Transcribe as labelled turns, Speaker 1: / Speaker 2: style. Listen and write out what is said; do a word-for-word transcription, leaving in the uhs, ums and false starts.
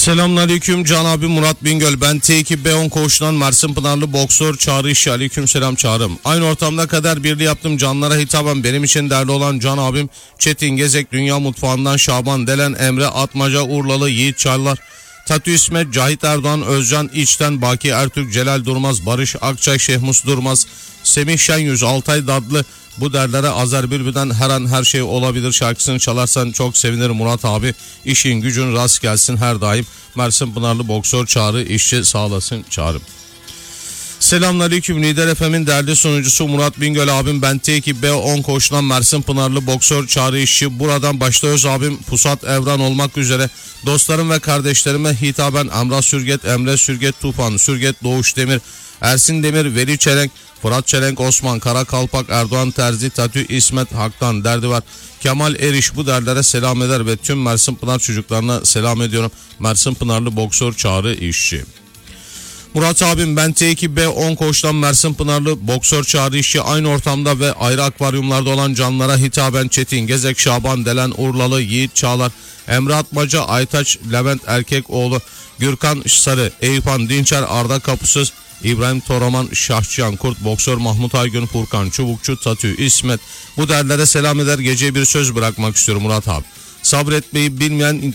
Speaker 1: Selamünaleyküm Can abi, Murat Bingöl. Ben T iki B on koğuşundan Mersin Pınarlı boksör Çağrı İşçi. Aleyküm selam Çağrım. Aynı ortamda kader birliği yaptım canlara hitaben benim için değerli olan Can abim Çetin Gezek, Dünya Mutfağı'ndan Şaban Delen, Emre Atmaca, Urlalı Yiğit Çaylar, Tatü İsmet, Cahit Erdoğan, Özcan İçten, Baki Ertürk, Celal Durmaz, Barış Akçay, Şehmus Durmaz, Semih Şenyüz, Altay Dadlı. Bu derlere Azer Bülbül'den her an her şey olabilir şarkısını çalarsan çok sevinirim Murat abi. İşin gücün rast gelsin her daim. Mersin Pınarlı boksör Çağrı İşçi, sağ olasın Çağrım. Selamünaleyküm Lider F M'in değerli sunucusu Murat Bingöl abim. Ben T iki B on koşulan Mersin Pınarlı boksör Çağrı İşçi. Buradan başta öz abim Pusat Evran olmak üzere dostlarım ve kardeşlerime hitaben Emrah Sürget, Emre Sürget, Tufan Sürget, Doğuş Demir, Ersin Demir, Veli Çelenk, Fırat Çelenk, Osman Karakalpak, Erdoğan Terzi, Tatü İsmet, Hak'tan derdi var, Kemal Eriş, bu derlere selam eder ve tüm Mersin Pınar çocuklarına selam ediyorum. Mersin Pınarlı boksör Çağrı İşçi. Murat abim, ben T iki B on koçtan Mersin Pınarlı boksör Çağrı İşçi. Aynı ortamda ve ayrı akvaryumlarda olan canlara hitaben Çetin Gezek, Şaban Delen, Urlalı Yiğit Çağlar, Emre Atmaca, Aytaç, Levent Erkekoğlu, Gürkan Sarı, Eyüphan Dinçer, Arda Kapısız, İbrahim Toraman, Şahçıyan Kurt, boksör Mahmut Aygün, Furkan Çubukçu, Tatü İsmet, bu derlere selam eder. Geceye bir söz bırakmak istiyorum Murat abi. Sabretmeyi bilmeyen